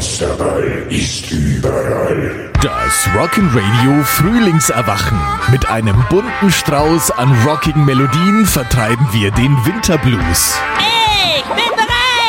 Monsterball ist überall. Das Rock'n'Radio Frühlingserwachen. Mit einem bunten Strauß an rockigen Melodien vertreiben wir den Winterblues.